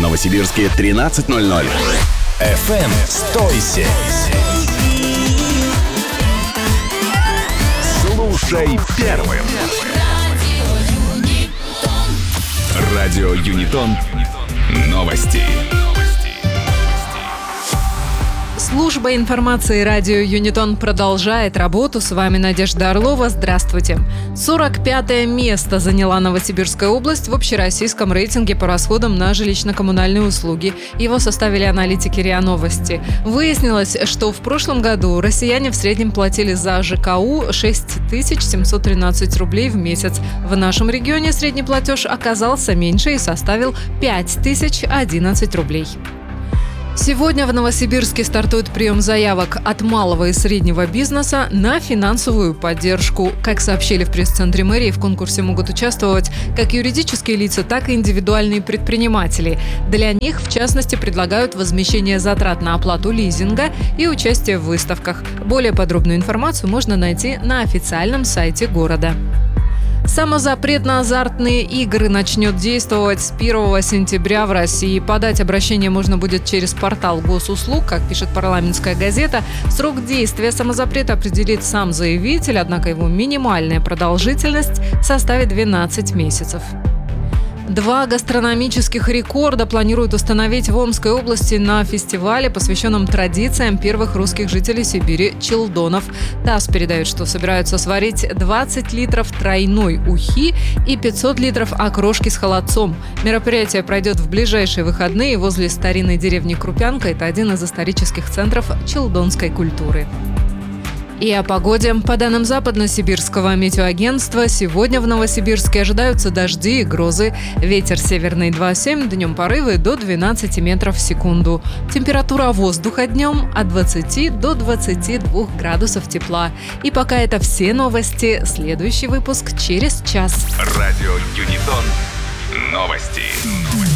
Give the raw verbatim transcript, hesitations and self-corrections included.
Новосибирске тринадцать ноль ноль. эф эм «Стойся». Слушай первым. Радио Юнитон. Новости. Служба информации радио Юнитон продолжает работу. С вами Надежда Орлова. Здравствуйте. сорок пятое место заняла Новосибирская область в общероссийском рейтинге по расходам на жилищно-коммунальные услуги. Его составили аналитики РИА Новости. Выяснилось, что в прошлом году россияне в среднем платили за ЖКУ шесть тысяч семьсот тринадцать рублей в месяц. В нашем регионе средний платеж оказался меньше и составил пять тысяч одиннадцать рублей. Сегодня в Новосибирске стартует прием заявок от малого и среднего бизнеса на финансовую поддержку. Как сообщили в пресс-центре мэрии, в конкурсе могут участвовать как юридические лица, так и индивидуальные предприниматели. Для них, в частности, предлагают возмещение затрат на оплату лизинга и участие в выставках. Более подробную информацию можно найти на официальном сайте города. Самозапрет на азартные игры начнет действовать с первого сентября в России. Подать обращение можно будет через портал госуслуг, как пишет «Парламентская газета». Срок действия самозапрета определит сам заявитель, однако его минимальная продолжительность составит двенадцать месяцев. Два гастрономических рекорда планируют установить в Омской области на фестивале, посвященном традициям первых русских жителей Сибири – челдонов. ТАСС передает, что собираются сварить двадцать литров тройной ухи и пятьсот литров окрошки с холодцом. Мероприятие пройдет в ближайшие выходные возле старинной деревни Крупянка. Это один из исторических центров челдонской культуры. И о погоде. По данным Западно-Сибирского метеоагентства, сегодня в Новосибирске ожидаются дожди и грозы. Ветер северный два семь, днем порывы до двенадцати метров в секунду. Температура воздуха днем от двадцати до двадцати двух градусов тепла. И пока это все новости. Следующий выпуск через час. Радио Юнитон. Новости.